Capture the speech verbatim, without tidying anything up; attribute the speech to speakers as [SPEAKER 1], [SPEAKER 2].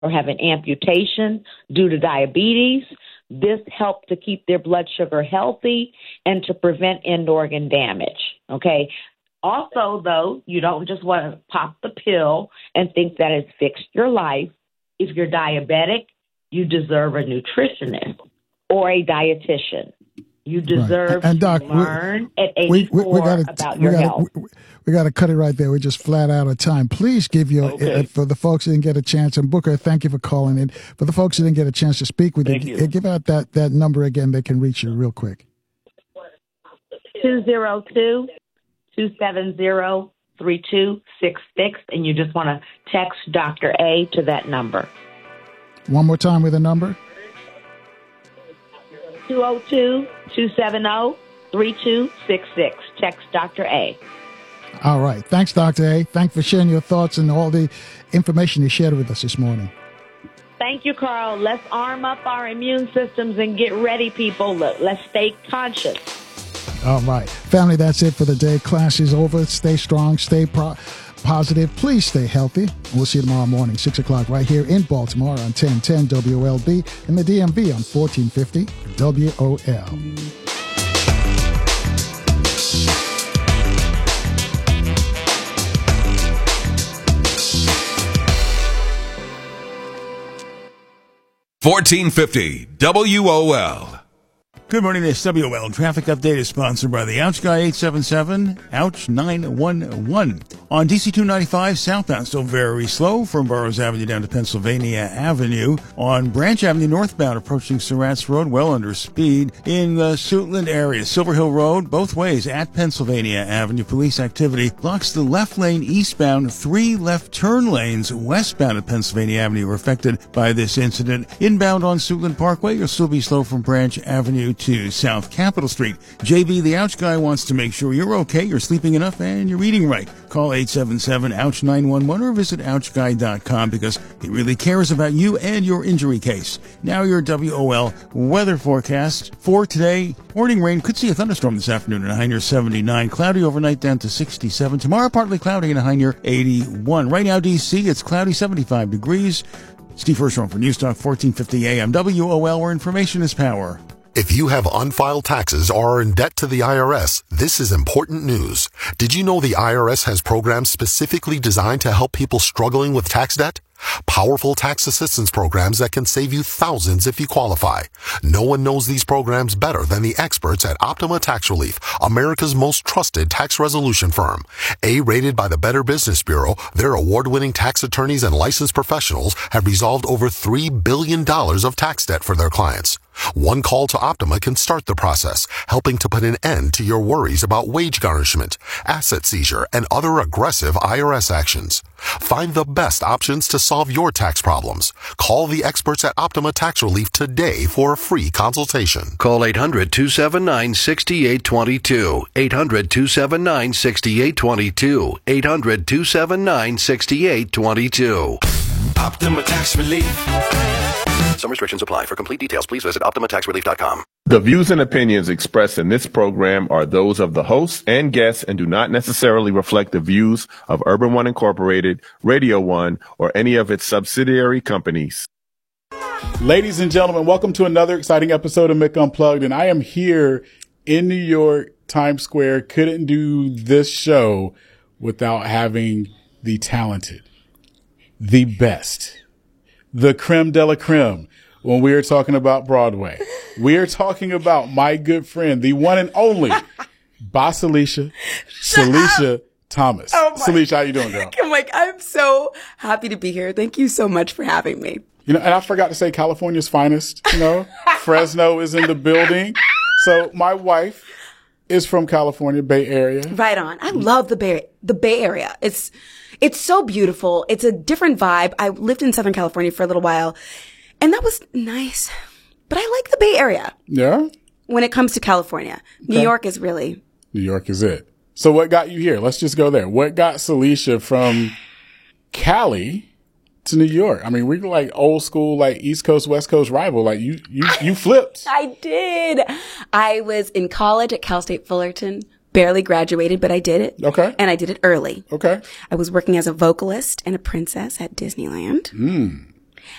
[SPEAKER 1] or have an amputation due to diabetes. This helps to keep their blood sugar healthy and to prevent end organ damage, okay? Also, though, you don't just want to pop the pill and think that it's fixed your life. If you're diabetic, you deserve a nutritionist or a dietitian. You deserve
[SPEAKER 2] right. and, and
[SPEAKER 1] to
[SPEAKER 2] Doc,
[SPEAKER 1] learn at eighty-four
[SPEAKER 2] we, we, we gotta,
[SPEAKER 1] about
[SPEAKER 2] we
[SPEAKER 1] your
[SPEAKER 2] gotta,
[SPEAKER 1] health.
[SPEAKER 2] We, we got to cut it right there. We're just flat out of time. Please give your,
[SPEAKER 3] okay.
[SPEAKER 2] uh, for the folks who didn't get a chance, and Booker, thank you for calling in. For the folks who didn't get a chance to speak with
[SPEAKER 3] thank
[SPEAKER 2] you,
[SPEAKER 3] you,
[SPEAKER 2] give out that, that number again. They can reach you real quick.
[SPEAKER 1] two oh two, two seven zero, three two six six, and you just want to text Doctor A to that number.
[SPEAKER 2] One more time with a number.
[SPEAKER 1] two oh two, two seven zero, three two six six. Text Doctor A.
[SPEAKER 2] All right. Thanks, Doctor A. Thanks for sharing your thoughts and all the information you shared with us this morning.
[SPEAKER 1] Thank you, Carl. Let's arm up our immune systems and get ready, people. Let's stay conscious.
[SPEAKER 2] All right. Family, that's it for the day. Class is over. Stay strong. Stay pro- positive. Please stay healthy. We'll see you tomorrow morning, six o'clock, right here in Baltimore on ten ten W O L B and the D M V on fourteen fifty W O L.
[SPEAKER 4] fourteen fifty W O L.
[SPEAKER 5] Good morning, this W O L Traffic Update is sponsored by the Ouch Guy eight seven seven, Ouch nine one one. On D C two ninety-five southbound, still very slow from Burroughs Avenue down to Pennsylvania Avenue. On Branch Avenue northbound, approaching Surratt's Road, well under speed. In the Suitland area, Silver Hill Road, both ways at Pennsylvania Avenue. Police activity blocks the left lane eastbound. Three left turn lanes westbound at Pennsylvania Avenue were affected by this incident. Inbound on Suitland Parkway, you'll still be slow from Branch Avenue to South Capitol Street. J B, the Ouch Guy, wants to make sure you're okay, you're sleeping enough, and you're eating right. Call eight seven seven, ouch nine one one or visit ouch guy dot com because he really cares about you and your injury case. Now your W O L weather forecast for today. Morning rain, could see a thunderstorm this afternoon and a high near seventy-nine. Cloudy overnight down to sixty-seven. Tomorrow partly cloudy and a high near eighty-one. Right now, D C, it's cloudy, seventy-five degrees. Steve Hirschhorn for News Talk fourteen fifty A M. W O L, where information is power.
[SPEAKER 6] If you have unfiled taxes or are in debt to the I R S, this is important news. Did you know the I R S has programs specifically designed to help people struggling with tax debt? Powerful tax assistance programs that can save you thousands if you qualify. No one knows these programs better than the experts at Optima Tax Relief, America's most trusted tax resolution firm. A-rated by the Better Business Bureau, their award-winning tax attorneys and licensed professionals have resolved over three billion dollars of tax debt for their clients. One call to Optima can start the process, helping to put an end to your worries about wage garnishment, asset seizure, and other aggressive I R S actions. Find the best options to solve your tax problems. Call the experts at Optima Tax Relief today for a free consultation.
[SPEAKER 7] Call eight hundred, two seven nine, six eight two two. eight hundred, two seven nine, six eight two two. eight hundred, two seven nine, six eight two two.
[SPEAKER 4] Optima Tax Relief.
[SPEAKER 7] Some restrictions apply. For complete details, please visit optima tax relief dot com.
[SPEAKER 8] The views and opinions expressed in this program are those of the hosts and guests and do not necessarily reflect the views of Urban One Incorporated, Radio One, or any of its subsidiary companies.
[SPEAKER 3] Ladies and gentlemen, welcome to another exciting episode of Mick Unplugged. And I am here in New York, Times Square. Couldn't do this show without having the talented, the best, the creme de la creme. When we are talking about Broadway, we are talking about my good friend, the one and only Basalisha, Salisha Thomas.
[SPEAKER 9] Oh my.
[SPEAKER 3] Salisha, how you doing, girl?
[SPEAKER 9] I'm like, I'm so happy to be here. Thank you so much for having me.
[SPEAKER 3] You know, and I forgot to say California's finest, you know, Fresno is in the building. So my wife is from California, Bay Area.
[SPEAKER 9] Right on. I love the Bay, the Bay Area. It's, it's so beautiful. It's a different vibe. I lived in Southern California for a little while. And that was nice, but I like the Bay Area.
[SPEAKER 3] Yeah?
[SPEAKER 9] When it comes to California. Okay. New York is really...
[SPEAKER 3] New York is it. So what got you here? Let's just go there. What got Salisha from Cali to New York? I mean, we're like old school, like East Coast, West Coast rival. Like you, you, you flipped.
[SPEAKER 9] I did. I was in college at Cal State Fullerton. Barely graduated, but I did it.
[SPEAKER 3] Okay.
[SPEAKER 9] And I did it early.
[SPEAKER 3] Okay.
[SPEAKER 9] I was working as a vocalist and a princess at Disneyland.
[SPEAKER 3] Mm.